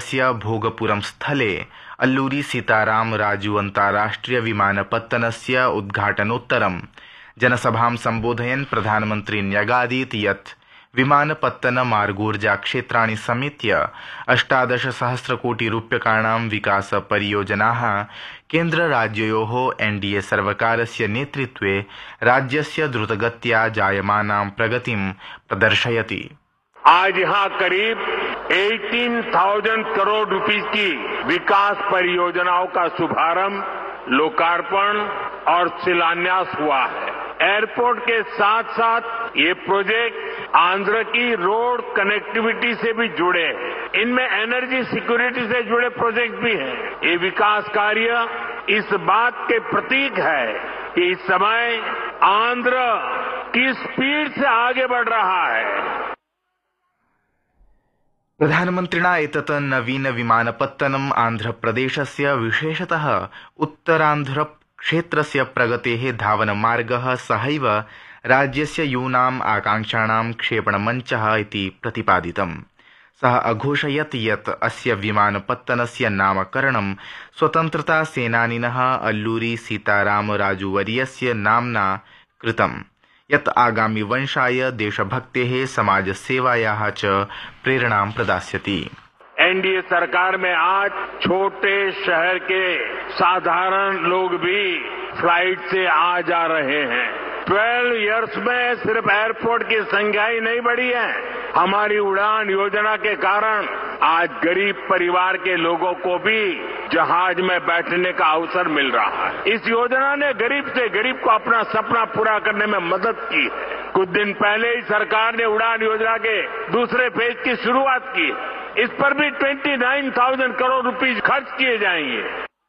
जनपदस्य भोगपुरं स्थले अल्लूरी सीताराम राजू अन्ताराष्ट्रिय विमानपत्तनस्य उद्घाटनोत्तरं जनसभां सम्बोधयन् प्रधानमन्त्री न्यगादीत् यत् विमानपत्तन मार्गोर्जा क्षेत्राणि समेत्य 18 सहस्रकोटिरूप्यकाणां विकास परियोजनाः केन्द्रराज्ययोः एनडीए सर्वकारस्य नेतृत्वे राज्यस्य द्रुतगत्या जायमानां प्रगतिं प्रदर्शयति। आज यहाँ करीब 18,000 करोड़ रुपए की विकास परियोजनाओं का शुभारंभ, लोकार्पण और शिलान्यास हुआ है। एयरपोर्ट के साथ साथ ये प्रोजेक्ट आंध्र की रोड कनेक्टिविटी से भी जुड़े हैं। इनमें एनर्जी सिक्योरिटी से जुड़े प्रोजेक्ट भी हैं। ये विकास कार्य इस बात के प्रतीक है कि इस समय आंध्र किस स्पीड से आगे बढ़ रहा है। प्रधानमन्त्रिणा एतत् नवीन विमानपत्तनम् आन्ध्रप्रदेशस्य विशेषतः उत्तरान्ध्र क्षेत्रस्य प्रगतेः धावनमार्गः सहैव राज्यस्य यूनाम् आकांक्षाणां क्षेपणमञ्चः इति प्रतिपादितम्। सः अघोषयत् यत् अस्य विमानपत्तनस्य नामकरणं स्वतन्त्रता सेनानिनः अल्लूरी सीताराम राजूवर्यस्य नाम्ना कृतम्, यत् आगामी वंशाय देशभक्तेः समाजसेवायाः च प्रेरणां प्रदास्यति। एनडीए सरकार में आज छोटे शहर के साधारण लोग भी फ्लाइट से आ जा रहे हैं। 12 इयर्स में सिर्फ एयरपोर्ट की संख्या ही नहीं बढ़ी है, हमारी उड़ान योजना के कारण आज गरीब परिवार के लोगों को भी जहाज में बैठने का अवसर मिल रहा है। इस योजना ने गरीब से गरीब को अपना सपना पूरा करने में मदद की है। कुछ दिन पहले ही सरकार ने उड़ान योजना के दूसरे फेज की शुरुआत की। इस पर भी 29,000 करोड़ रुपए खर्च किए जाएंगे।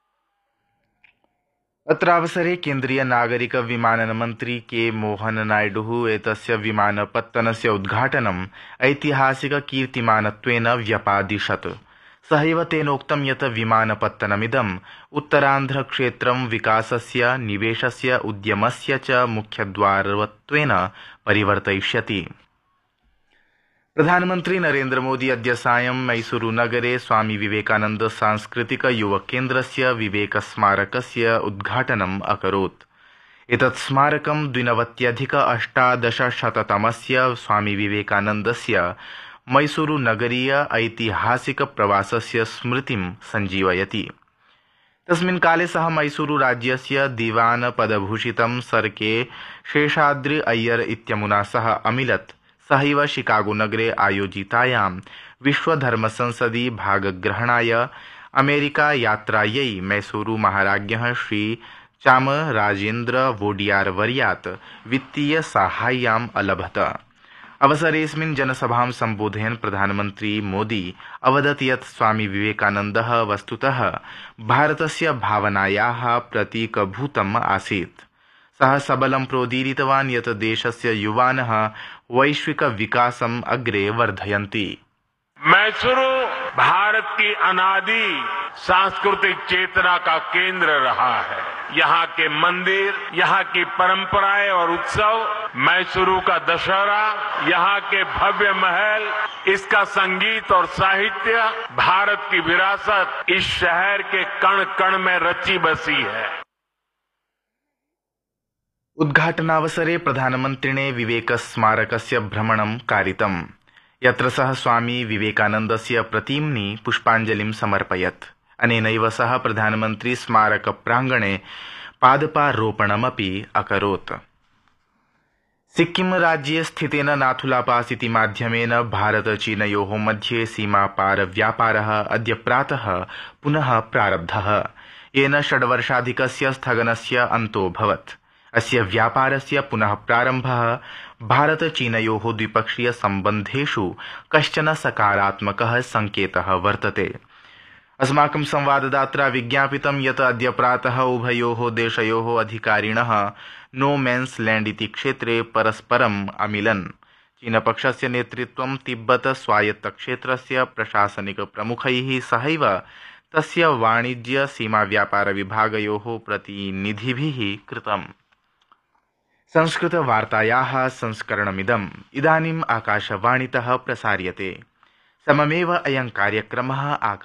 अत्रावसरे केन्द्रीय नागरिक विमानन मन्त्री के मोहन नायडू एतस्य विमानपत्तनस्य उद्घाटनं ऐतिहासिक कीर्तिमानत्वेन व्यपादिशत्। सहैव तेनोक्तं यत् विमानपत्तनमिदं उत्तरान्ध्रक्षेत्रं विकासस्य, निवेशस्य, उद्यमस्य च मुख्यद्वारत्वेन परिवर्तयिष्यति। प्रधानमन्त्री नरेन्द्र मोदी अद्य सायं मैसूरुनगरे स्वामी विवेकानन्द सांस्कृतिक युवकेन्द्रस्य विवेक स्मारकस्य उद्घाटनम् अकरोत्। एतत् स्मारकं 29अधिक-1800तमस्य स्वामी विवेकानन्दस्य मैसूरुनगरीय ऐतिहासिक प्रवासस्य स्मृतिं सञ्जीवयति। तस्मिन् काले सः मैसूरु राज्यस्य दीवान पदभूषितं सर के शेषाद्रि अय्यर इत्यमुना सह अमिलत्। सहैव शिकागोनगरे आयोजितायां विश्वधर्मसंसदि भागग्रहणाय अमेरिका यात्रायै मैसूरु महाराज्ञः श्री चामराजेन्द्र वोडियार वर्यात् वित्तीय साहाय्यम् अलभत। अवसरेऽस्मिन् जनसभां सम्बोधयन् प्रधानमन्त्री मोदी अवदत् यत् स्वामी विवेकानन्दः वस्तुतः भारतस्य भावनायाः प्रतीकभूतम् आसीत्। सः सबलं प्रोदीरितवान् यत् देशस्य युवानः वैश्विक विकासम् अग्रे वर्धयन्ति। मैसूरु भारत की अनादि सांस्कृतिक चेतना का केंद्र रहा है। यहाँ के मंदिर, यहाँ की परंपराएं और उत्सव, मैसूरु का दशहरा, यहाँ के भव्य महल, इसका संगीत और साहित्य, भारत की विरासत इस शहर के कण कण में रची बसी है। उद्घाटनावसरे प्रधानमन्त्रिणे विवेक स्मारकस्य भ्रमणं कारितम्, यत्र सः स्वामी विवेकानन्दस्य प्रतिम्नि पुष्पाञ्जलिं समर्पयत्। अनेनैव सह प्रधानमन्त्री स्मारक प्राङ्गणे पादपारोपणमपि अकरोत्। सिक्किम राज्ये स्थितेन नाथुला पास इति माध्यमेन भारत चीनयोः मध्ये सीमापार व्यापारः अद्य प्रातः पुनः प्रारब्धः, येन 6 वर्षाधिकस्य स्थगनस्य अन्तोऽभवत्। अस्य व्यापारस्य पुनः प्रारम्भः भारत चीनयोः द्विपक्षीय सम्बन्धेषु कश्चन सकारात्मकः संकेतः वर्तते। अस्माकं संवाददात्रा विज्ञापितं यत् अद्य प्रातः उभयोः देशयोः अधिकारिणः नो मेन्स लैंड इति क्षेत्रे परस्परम् अमिलन्। चीनपक्षस्य नेतृत्वं तिब्बत स्वायत्तक्षेत्रस्य प्रशासनिक प्रमुखैः सहैव तस्य वाणिज्य सीमा व्यापार विभागयोः प्रतिनिधिभिः कृतम्। संस्कृत वार्तायाः संस्करणमिदम् इदानीम् आकाशवाणीतः प्रसार्यते। सममेव अयं कार्यक्रमः